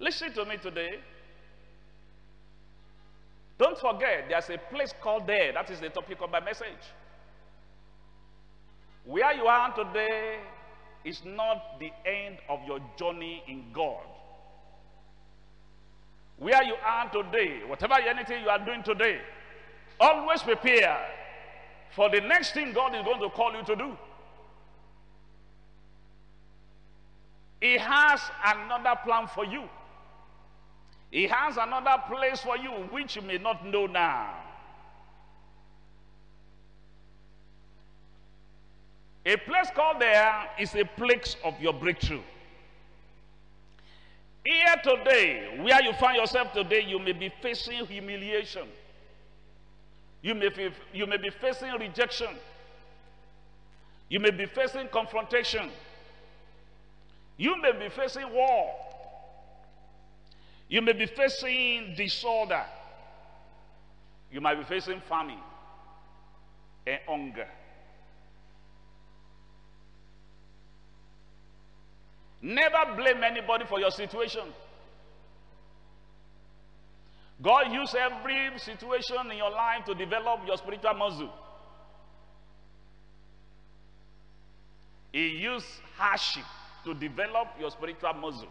Listen to me today. Don't forget, there's a place called there. That is the topic of my message. Where you are today is not the end of your journey in God. Where you are today, whatever anything you are doing today, always prepare for the next thing God is going to call you to do. He has another plan for you. He has another place for you which you may not know now. A place called there is a place of your breakthrough. Here today, where you find yourself today, you may be facing humiliation. You may be facing rejection. You may be facing confrontation. You may be facing war. You may be facing disorder. You might be facing famine and hunger. Never blame anybody for your situation. God used every situation in your life to develop your spiritual muscle. He used hardship to develop your spiritual muscle.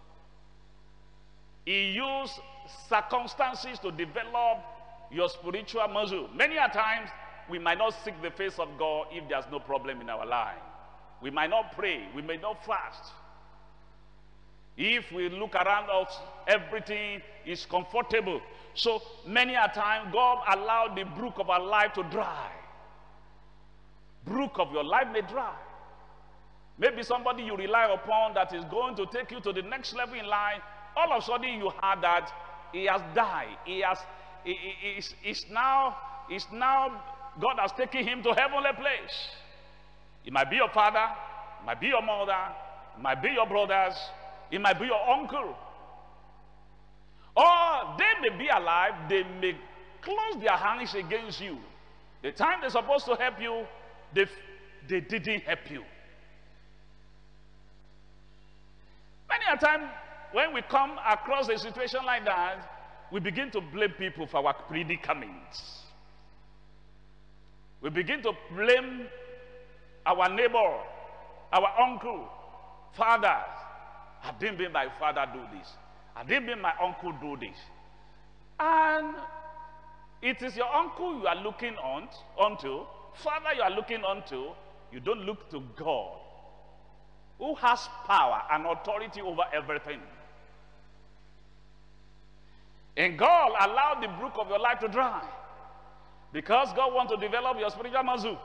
He used circumstances to develop your spiritual muscle. Many a times, we might not seek the face of God if there's no problem in our life. We might not pray. We may not fast. If we look around us, everything is comfortable. So many a time, God allowed the brook of our life to dry. Brook of your life may dry. Maybe somebody you rely upon that is going to take you to the next level in life, all of a sudden you heard that he has died. He's now, God has taken him to heavenly place. It might be your father, it might be your mother, it might be your brothers, it might be your uncle. Or they may be alive, they may close their hands against you. The time they're supposed to help you, they didn't help you. Many a time when we come across a situation like that, we begin to blame people for our predicaments. We begin to blame our neighbor, our uncle, fathers. I didn't make my father do this. I didn't make my uncle do this. And it is your uncle you are looking onto, father you are looking onto. You don't look to God, who has power and authority over everything. And God allowed the brook of your life to dry because God wants to develop your spiritual muscle.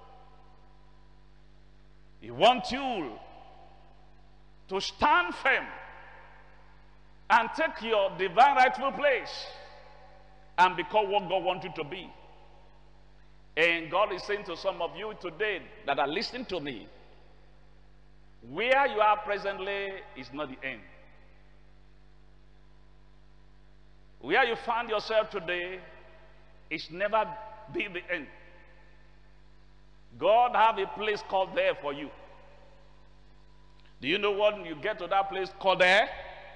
He wants you to stand firm and take your divine rightful place and become what God wants you to be. And God is saying to some of you today that are listening to me, where you are presently is not the end. Where you find yourself today is never be the end. God have a place called there for you. Do you know when you get to that place called there?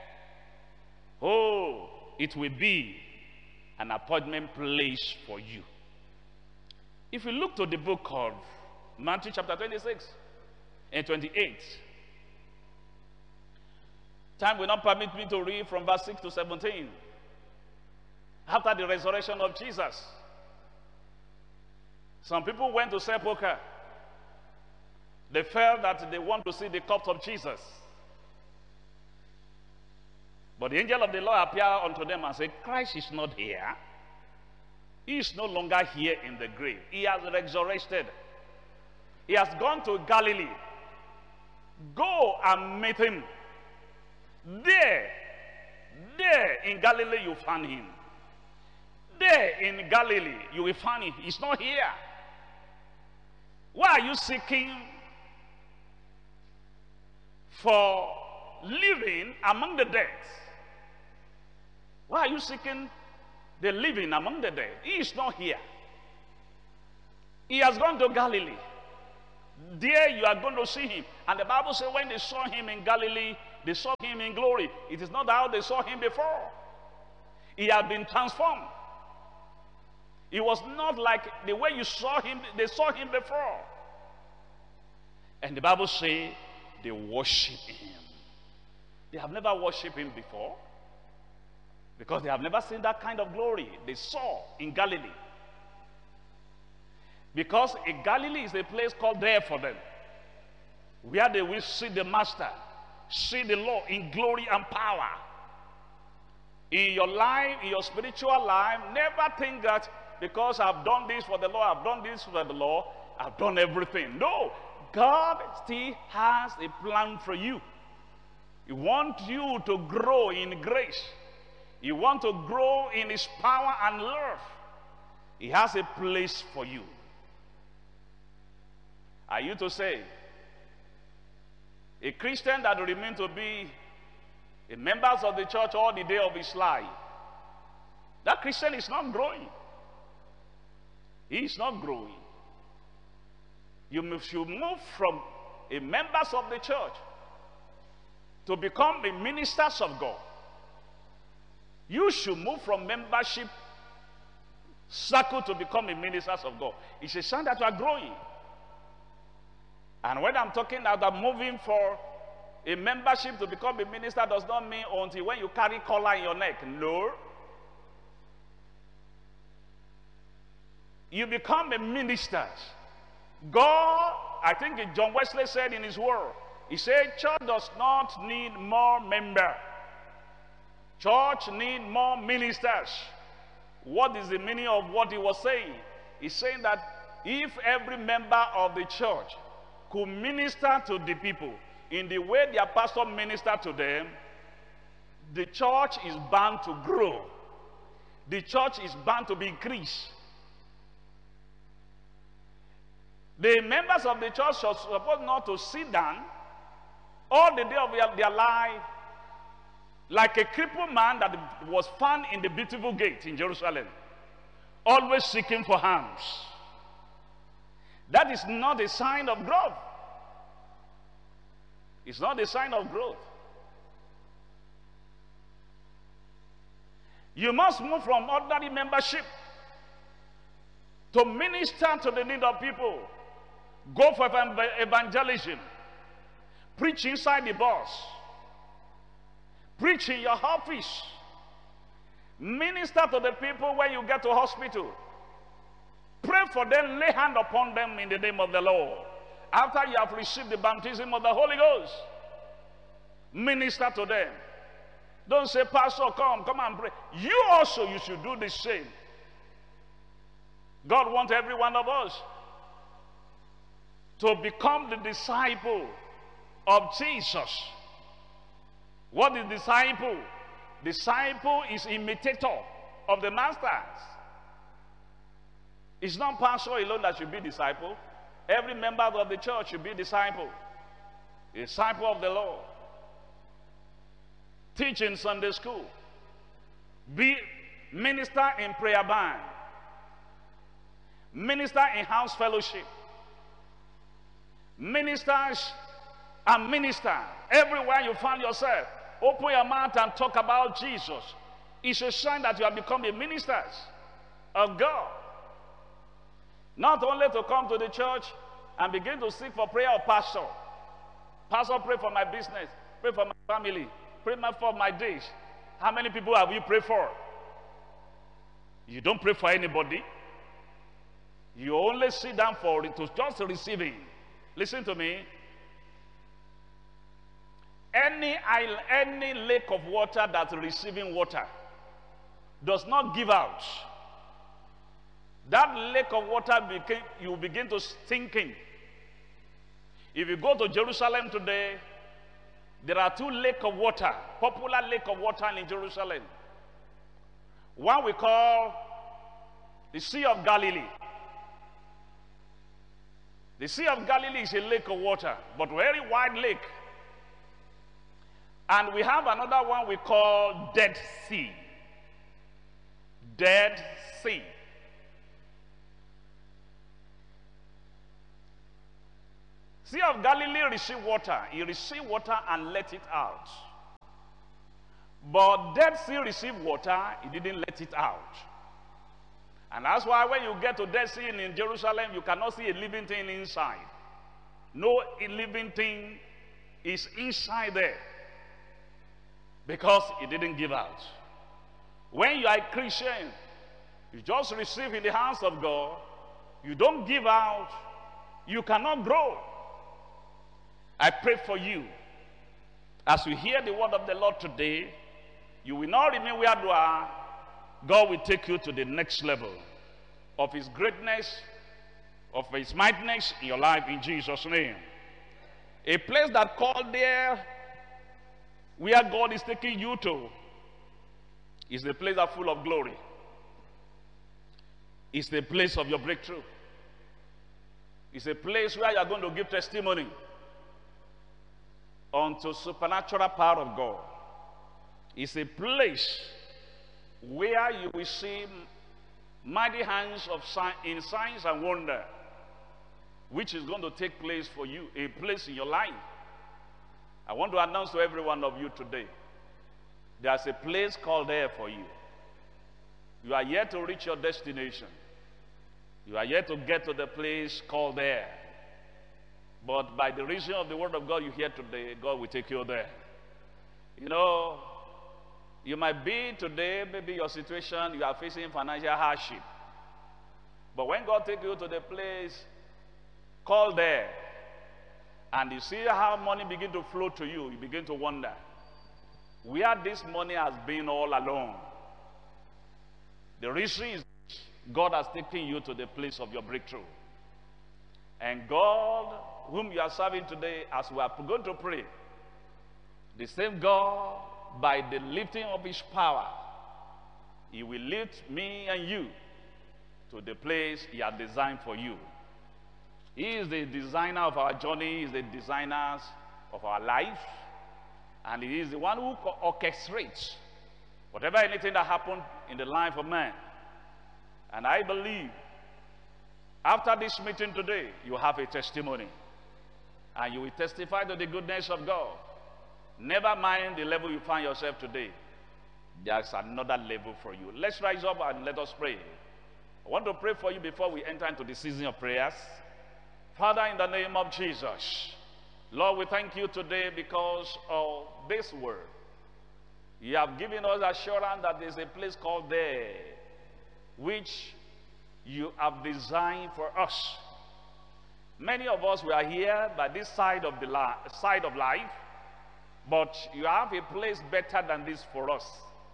Oh, it will be an appointment place for you. If you look to the book of Matthew chapter 26 and 28, time will not permit me to read from verse 6 to 17. After the resurrection of Jesus, some people went to sepulchre. They felt that they want to see the corpse of Jesus. But the angel of the Lord appeared unto them and said, Christ is not here. He is no longer here in the grave. He has resurrected. He has gone to Galilee. Go and meet him. There in Galilee you find him. There in Galilee you will find him. He's not here. Why are you seeking for living among the dead? Why are you seeking the living among the dead? He is not here. He has gone to Galilee. There you are going to see him. And the Bible says when they saw him in Galilee, they saw him in glory. It is not how they saw him before. He had been transformed. It was not like the way you saw him, they saw him before. And the Bible says they worship him. They have never worshipped him before because they have never seen that kind of glory they saw in Galilee. Because in Galilee is a place called there for them, where they will see the Master, see the Lord in glory and power. In your life, in your spiritual life, never think that because I've done this for the Lord, I've done this for the Lord, I've done everything. No, God still has a plan for you. He wants you to grow in grace. He wants to grow in his power and love. He has a place for you. Are you to say, a Christian that will remain to be a member of the church all the day of his life, that Christian is not growing. He is not growing. You should move from a member of the church to become a ministers of God. You should move from membership circle to become a ministers of God. It's a sign that you are growing. And when I'm talking about moving for a membership to become a minister, does not mean until when you carry collar in your neck. No. You become a minister. God, I think John Wesley said in his word, he said, church does not need more members. Church need more ministers. What is the meaning of what he was saying? He's saying that if every member of the church could minister to the people in the way their pastor ministered to them, the church is bound to grow. The church is bound to be increased. The members of the church are supposed not to sit down all the day of their life like a crippled man that was found in the beautiful gate in Jerusalem, always seeking for alms. That is not a sign of growth. It's not a sign of growth. You must move from ordinary membership to minister to the need of people. Go for evangelism. Preach inside the bus. Preach in your office. Minister to the people when you get to hospital. Pray for them, lay hand upon them in the name of the Lord. After you have received the baptism of the Holy Ghost, minister to them. Don't say, Pastor, come and pray. You should do the same. God wants every one of us to become the disciple of Jesus. What is disciple? Disciple is imitator of the masters. It's not pastor alone that should be disciple. Every member of the church should be disciple. A disciple of the Lord. Teach in Sunday school. Be minister in prayer band. Minister in house fellowship. Ministers and minister everywhere you find yourself. Open your mouth and talk about Jesus. It's a sign that you have become a minister of God. Not only to come to the church and begin to seek for prayer of pastor. Pastor, pray for my business. Pray for my family. Pray for my days. How many people have you prayed for? You don't pray for anybody. You only sit down for it to just receiving. Listen to me. Any lake of water that's receiving water does not give out. That lake of water you begin to stinking. If you go to Jerusalem today, there are two lakes of water, popular lake of water in Jerusalem. One we call the Sea of Galilee. The Sea of Galilee is a lake of water, but very wide lake. And we have another one we call Dead Sea. Dead Sea. Sea of Galilee received water. He received water and let it out. But Dead Sea received water, he didn't let it out. And that's why when you get to Dead Sea in Jerusalem, you cannot see a living thing inside. No living thing is inside there, because it didn't give out. When you are a Christian, you just receive in the hands of God, you don't give out, you cannot grow. I pray for you, as you hear the word of the Lord today, you will not remain where you are. God will take you to the next level of his greatness, of his mightiness in your life, in Jesus' name. A place that called there, where God is taking you to, is the place that's full of glory. It's the place of your breakthrough. It's a place where you are going to give testimony unto supernatural power of God. It's a place where you will see mighty hands of in signs and wonder, which is going to take place for you, a place in your life. I want to announce to every one of you today, there's a place called there for you. You are yet to reach your destination. You are yet to get to the place called there. But by the reason of the word of God you hear today, God will take you there. You know, you might be today, maybe your situation, you are facing financial hardship. But when God takes you to the place called there, and you see how money begin to flow to you, you begin to wonder where this money has been all along. The reason is God has taken you to the place of your breakthrough. And God, whom you are serving today, as we are going to pray, the same God, by the lifting of his power, he will lift me and you to the place he has designed for you. He is the designer of our journey. He is the designer of our life. And he is the one who orchestrates whatever anything that happened in the life of man. And I believe after this meeting today, you have a testimony. And you will testify to the goodness of God. Never mind the level you find yourself today. There's another level for you. Let's rise up and let us pray. I want to pray for you before we enter into the season of prayers. Father, in the name of Jesus, Lord, we thank you today because of this word. You have given us assurance that there's a place called there, which you have designed for us. Many of us, we are here by this side of life, but you have a place better than this for us.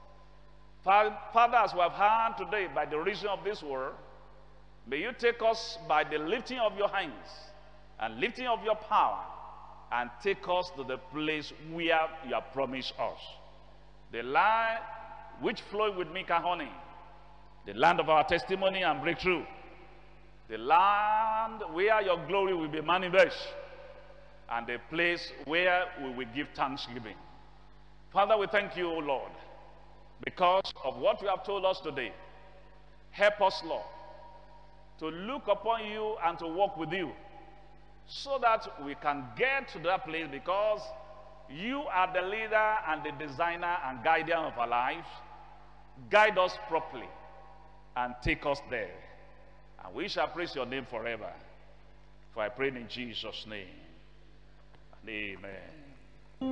Father, as we have heard today, by the reason of this word, may you take us by the lifting of your hands and lifting of your power and take us to the place where you have promised us. The land which flowed with milk and honey, the land of our testimony and breakthrough, the land where your glory will be manifest, and the place where we will give thanksgiving. Father, we thank you, O Lord, because of what you have told us today. Help us, Lord, to look upon you and to walk with you, so that we can get to that place, because you are the leader and the designer and guardian of our lives. Guide us properly and take us there, and we shall praise your name forever. For I pray in Jesus' name. Amen.